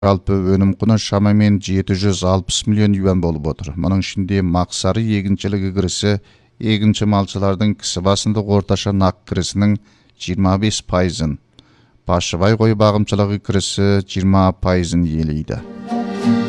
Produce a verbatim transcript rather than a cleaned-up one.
Жалпы өнім құны шамамен жеті жүз алпыс миллион юан болып отыр. Мұның ішінде мақсары егіншілігі кірісі егінші малшылардың кісі басындық орташа нақ кірісінің жиырма бес пайызын, Пашыбай қой бағымшылығы кірісі жиырма пайызын иелейді.